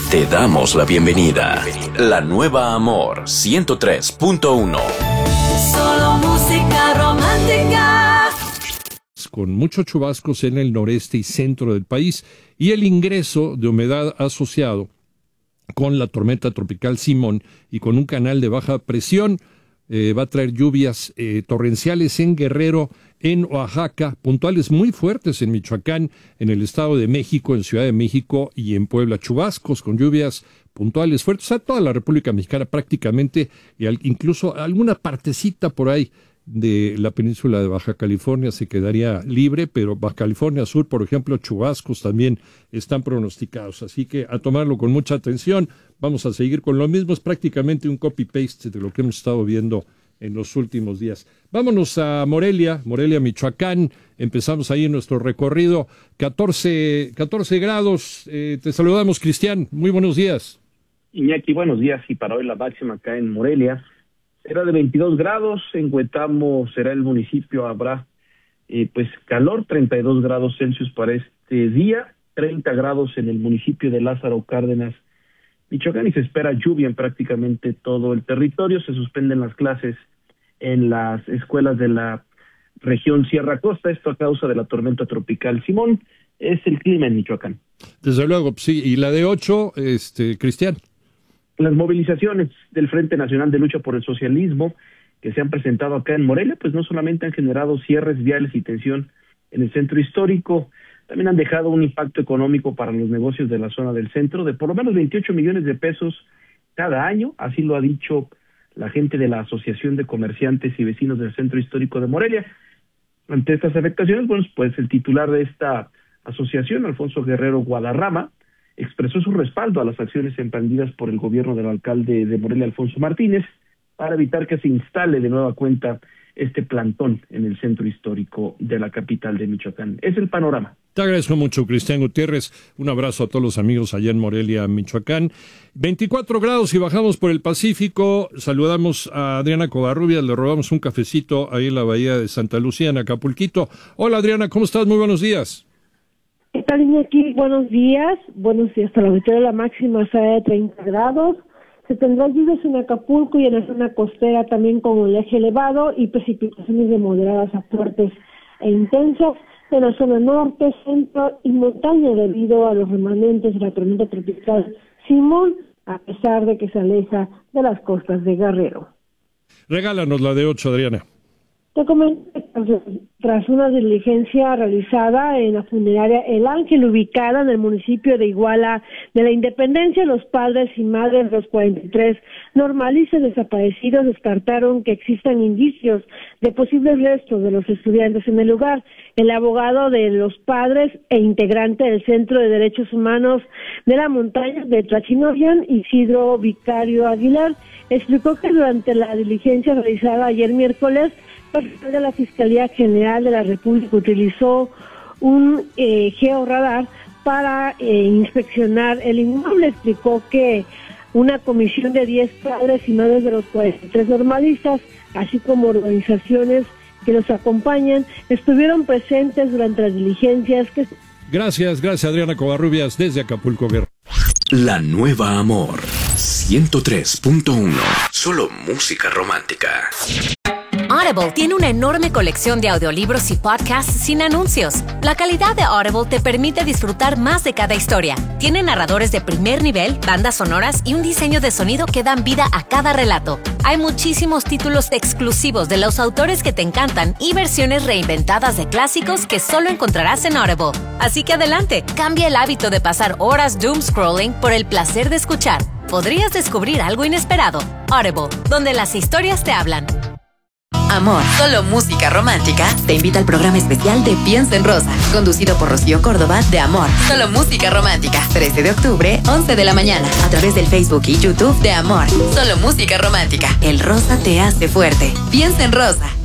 Te damos la bienvenida. La nueva Amor 103.1. Solo música romántica. Con muchos chubascos en el noreste y centro del país y el ingreso de humedad asociado con la tormenta tropical Simón y con un canal de baja presión, va a traer lluvias torrenciales en Guerrero, en Oaxaca, puntuales muy fuertes en Michoacán, en el Estado de México, en Ciudad de México y en Puebla. Chubascos con lluvias puntuales fuertes a toda la República Mexicana prácticamente, y incluso alguna partecita por ahí de la península de Baja California se quedaría libre, pero Baja California Sur, por ejemplo, chubascos también están pronosticados, así que a tomarlo con mucha atención. Vamos a seguir con lo mismo, es prácticamente un copy-paste de lo que hemos estado viendo en los últimos días. Vámonos a Morelia, Michoacán. Empezamos ahí en nuestro recorrido. 14 grados. Te saludamos, Cristian. Muy buenos días. Iñaki, buenos días. Y para hoy la máxima acá en Morelia será de 22 grados. En Huetamo será el municipio, habrá calor, 32 grados Celsius para este día, 30 grados en el municipio de Lázaro Cárdenas, Michoacán, y se espera lluvia en prácticamente todo el territorio. Se suspenden las clases en las escuelas de la región Sierra Costa, esto a causa de la tormenta tropical Simón. Es el clima en Michoacán. Desde luego, sí. ¿Y la de 8, Cristian? Las movilizaciones del Frente Nacional de Lucha por el Socialismo que se han presentado acá en Morelia, pues no solamente han generado cierres viales y tensión en el centro histórico, también han dejado un impacto económico para los negocios de la zona del centro de por lo menos 28 millones de pesos cada año, así lo ha dicho la gente de la Asociación de Comerciantes y Vecinos del Centro Histórico de Morelia. Ante estas afectaciones, bueno, pues el titular de esta asociación, Alfonso Guerrero Guadarrama, expresó su respaldo a las acciones emprendidas por el gobierno del alcalde de Morelia, Alfonso Martínez, para evitar que se instale de nueva cuenta este plantón en el centro histórico de la capital de Michoacán. Es el panorama. Te agradezco mucho, Cristian Gutiérrez. Un abrazo a todos los amigos allá en Morelia, Michoacán. 24 grados y bajamos por el Pacífico. Saludamos a Adriana Covarrubias, le robamos un cafecito ahí en la bahía de Santa Lucía, en Acapulquito. Hola, Adriana, ¿cómo estás? Muy buenos días. ¿Qué tal, Iñaki? Buenos días. Buenos días. Para la auditorio la máxima será de 30 grados. Se tendrán lluvias en Acapulco y en la zona costera también con oleaje elevado y precipitaciones de moderadas a fuertes e intensas en la zona norte, centro y montaña debido a los remanentes de la tormenta tropical Simón, a pesar de que se aleja de las costas de Guerrero. Regálanos la de 8, Adriana. Te comento que tras una diligencia realizada en la funeraria El Ángel, ubicada en el municipio de Iguala de la Independencia, los padres y madres de los 43 normalistas desaparecidos descartaron que existan indicios de posibles restos de los estudiantes en el lugar. El abogado de los padres e integrante del Centro de Derechos Humanos de la Montaña de Tlachinoyan, Isidro Vicario Aguilar, explicó que durante la diligencia realizada ayer miércoles, personal de la Fiscalía General de la República utilizó un georradar para inspeccionar el inmueble. Explicó que una comisión de 10 padres y madres de los 43 normalistas, así como organizaciones que los acompañan, estuvieron presentes durante las diligencias que... Gracias Adriana Covarrubias desde Acapulco, Guerrero. La nueva Amor 103.1. Solo música romántica. Audible tiene una enorme colección de audiolibros y podcasts sin anuncios. La calidad de Audible te permite disfrutar más de cada historia. Tiene narradores de primer nivel, bandas sonoras y un diseño de sonido que dan vida a cada relato. Hay muchísimos títulos exclusivos de los autores que te encantan y versiones reinventadas de clásicos que solo encontrarás en Audible. Así que adelante, cambia el hábito de pasar horas doom scrolling por el placer de escuchar. Podrías descubrir algo inesperado. Audible, donde las historias te hablan. Amor, solo música romántica, te invita al programa especial de Piensa en Rosa, conducido por Rocío Córdoba de Amor, solo música romántica, 13 de octubre, 11 de la mañana, a través del Facebook y YouTube de Amor, solo música romántica. El rosa te hace fuerte. Piensa en Rosa.